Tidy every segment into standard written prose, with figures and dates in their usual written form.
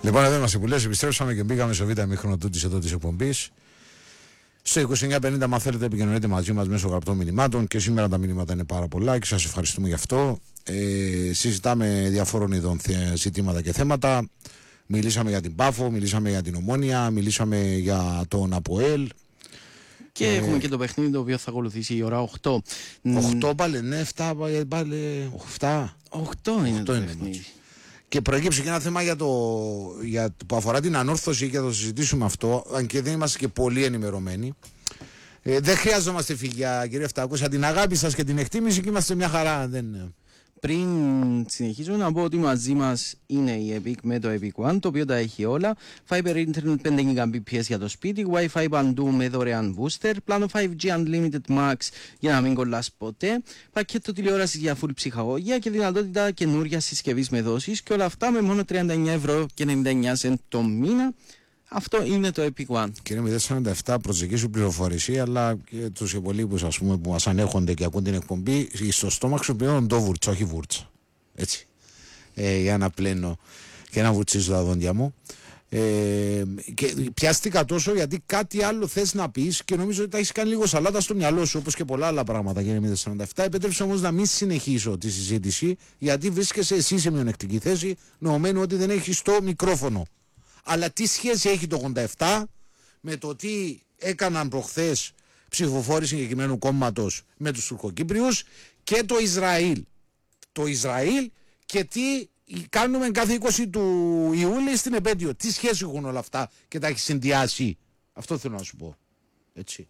Λοιπόν, εδώ είμαστε που λες, επιστρέψαμε και μπήκαμε στο β' ημίχρονο τούτης εδώ της εκπομπής. Στο 2950, αν θέλετε, επικοινωνείτε μαζί μας μέσω γραπτών μηνυμάτων και σήμερα τα μηνύματα είναι πάρα πολλά και σας ευχαριστούμε γι' αυτό. Συζητάμε διαφόρων ειδών ζητήματα και θέματα. Μιλήσαμε για την Πάφο, μιλήσαμε για την Ομόνια, μιλήσαμε για τον ΑΠΟΕΛ. Και έχουμε και το παιχνίδι το οποίο θα ακολουθήσει η ώρα 8. 8 πάλι, ναι, 7 πάλι, 8. 8 είναι το παιχνίδι. Και προέκυψε και ένα θέμα που αφορά την ανόρθωση και θα το συζητήσουμε αυτό, αν και δεν είμαστε και πολύ ενημερωμένοι. Δεν χρειαζόμαστε φυγιά, κύριε Φτακούσα, την αγάπη σας και την εκτίμηση και είμαστε μια χαρά. Πριν συνεχίσουμε να πω ότι μαζί μας είναι η Epic με το Epic One, το οποίο τα έχει όλα. Fiber Internet 5 Mbps για το σπίτι, Wi-Fi παντού με δωρεάν booster, πλάνο 5G Unlimited Max για να μην κολλάς ποτέ, πακέτο τηλεόρασης για full ψυχαγωγία και δυνατότητα καινούρια συσκευής με δόσεις και όλα αυτά με μόνο 39,99€ το μήνα. Αυτό είναι το Epic One. Κύριε 047, προσδική σου πληροφορήση, αλλά και τους υπολείπους ας πούμε, που μας ανέχονται και ακούν την εκπομπή, στο στόμα χρησιμοποιούν το βούρτσα, όχι βούρτσα. Έτσι. Για να πλένω και να βουρτσίζω τα δόντια μου. Και πιάστηκα τόσο γιατί κάτι άλλο θες να πεις και νομίζω ότι τα έχεις κάνει λίγο σαλάτα στο μυαλό σου, όπως και πολλά άλλα πράγματα, κύριε 047. Επέτρεψε όμως να μην συνεχίσω τη συζήτηση, γιατί βρίσκεσαι εσύ σε μειονεκτική θέση, νοωμένου ότι δεν έχεις το μικρόφωνο. Αλλά τι σχέση έχει το 87 με το τι έκαναν προχθές ψηφοφόροι συγκεκριμένου κόμματος με τους Τουρκοκύπριους και το Ισραήλ. Το Ισραήλ και τι κάνουμε κάθε 20 του Ιούλη στην επέτειο. Τι σχέση έχουν όλα αυτά και τα έχει συνδυάσει. Αυτό θέλω να σου πω. Έτσι.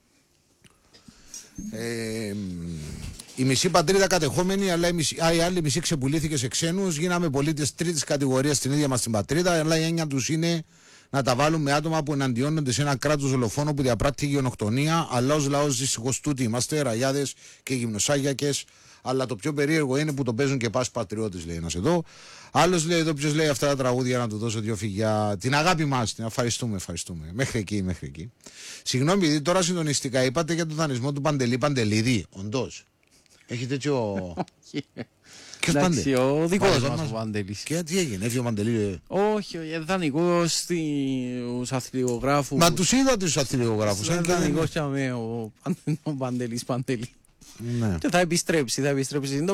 Η μισή πατρίδα κατεχόμενη, αλλά η άλλη μισή ξεπουλήθηκε σε ξένους. Γίναμε πολίτες τρίτης κατηγορίας στην ίδια μας την πατρίδα. Αλλά η έννοια τους είναι να τα βάλουν με άτομα που εναντιώνονται σε ένα κράτος δολοφόνο που διαπράττει γενοκτονία. Αλλά ως λαός δυστυχώς τούτοι είμαστε, ραγιάδες και γυμνοσάγιακες. Αλλά το πιο περίεργο είναι που το παίζουν και πας πατριώτες, λέει ένας εδώ. Άλλος λέει εδώ, ποιος λέει αυτά τα τραγούδια να του δώσω δύο φυγιά. Την αγάπη μας, την ευχαριστούμε. Μέχρι εκεί. Συγγνώμη, επειδή τώρα συντονιστικά είπατε για τον δανεισμό του Παντελίδη, όντως. Έχει τέτοιο. Ποιος Εντάξει, ο δικός μας ο Παντελής. Και τι έγινε, έφυγε ο Παντελίδη. Όχι, δανεικός στους αθλητικογράφους. Μα τους είδα τους αθλητικογράφους. Δανεικός και ο Παντελής Παντελή. Και θα επιστρέψει.